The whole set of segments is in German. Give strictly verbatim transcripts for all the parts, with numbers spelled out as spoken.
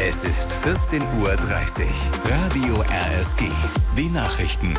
Es ist vierzehn Uhr dreißig. Radio R S G. Die Nachrichten.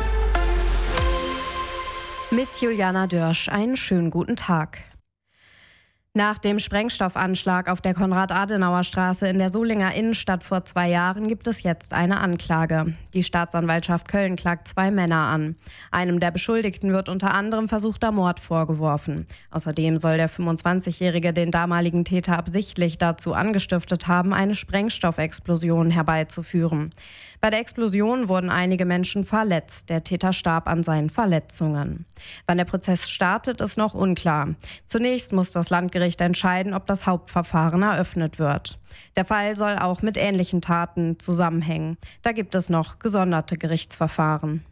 Mit Juliana Dörsch. Einen schönen guten Tag. Nach dem Sprengstoffanschlag auf der Konrad-Adenauer-Straße in der Solinger Innenstadt vor zwei Jahren gibt es jetzt eine Anklage. Die Staatsanwaltschaft Köln klagt zwei Männer an. Einem der Beschuldigten wird unter anderem versuchter Mord vorgeworfen. Außerdem soll der fünfundzwanzigjährige den damaligen Täter absichtlich dazu angestiftet haben, eine Sprengstoffexplosion herbeizuführen. Bei der Explosion wurden einige Menschen verletzt. Der Täter starb an seinen Verletzungen. Wann der Prozess startet, ist noch unklar. Zunächst muss das Landgericht entscheiden, ob das Hauptverfahren eröffnet wird. Der Fall soll auch mit ähnlichen Taten zusammenhängen. Da gibt es noch gesonderte Gerichtsverfahren.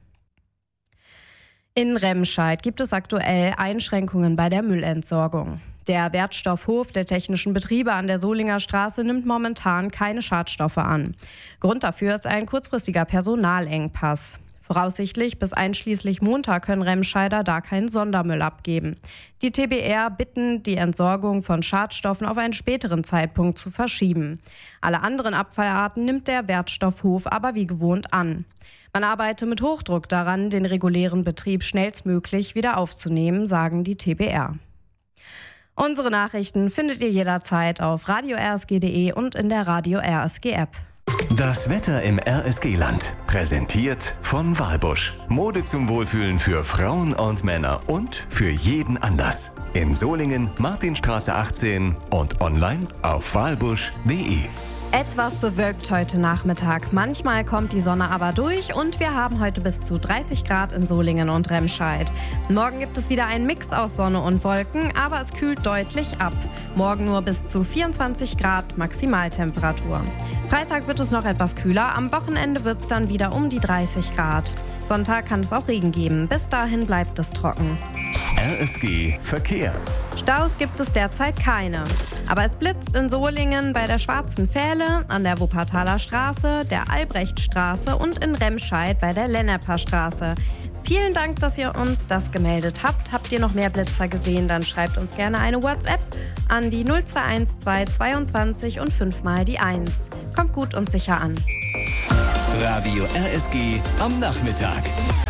In Remscheid gibt es aktuell Einschränkungen bei der Müllentsorgung. Der Wertstoffhof der technischen Betriebe an der Solinger Straße nimmt momentan keine Schadstoffe an. Grund dafür ist ein kurzfristiger Personalengpass. Voraussichtlich bis einschließlich Montag können Remscheider da keinen Sondermüll abgeben. Die T B R bitten, die Entsorgung von Schadstoffen auf einen späteren Zeitpunkt zu verschieben. Alle anderen Abfallarten nimmt der Wertstoffhof aber wie gewohnt an. Man arbeite mit Hochdruck daran, den regulären Betrieb schnellstmöglich wieder aufzunehmen, sagen die T B R. Unsere Nachrichten findet ihr jederzeit auf radio r s g punkt d e und in der Radio R S G App. Das Wetter im R S G-Land. Präsentiert von Walbusch. Mode zum Wohlfühlen für Frauen und Männer und für jeden Anlass. In Solingen, Martinstraße achtzehn und online auf walbusch punkt d e. Etwas bewölkt heute Nachmittag. Manchmal kommt die Sonne aber durch und wir haben heute bis zu dreißig Grad in Solingen und Remscheid. Morgen gibt es wieder einen Mix aus Sonne und Wolken, aber es kühlt deutlich ab. Morgen nur bis zu vierundzwanzig Grad Maximaltemperatur. Freitag wird es noch etwas kühler, am Wochenende wird es dann wieder um die dreißig Grad. Sonntag kann es auch Regen geben, bis dahin bleibt es trocken. R S G Verkehr. Staus gibt es derzeit keine. Aber es blitzt in Solingen bei der Schwarzen Pfähle, an der Wuppertaler Straße, der Albrechtstraße und in Remscheid bei der Lenneper Straße. Vielen Dank, dass ihr uns das gemeldet habt. Habt ihr noch mehr Blitzer gesehen, dann schreibt uns gerne eine WhatsApp an die null zwei eins zwei zweiundzwanzig und fünf mal die eins. Kommt gut und sicher an. Radio R S G am Nachmittag.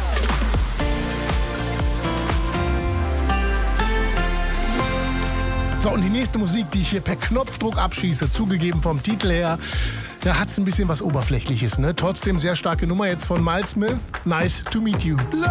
So, und die nächste Musik, die ich hier per Knopfdruck abschieße, zugegeben vom Titel her, da hat es ein bisschen was Oberflächliches, ne? Trotzdem sehr starke Nummer jetzt von Miles Smith. Nice to meet you.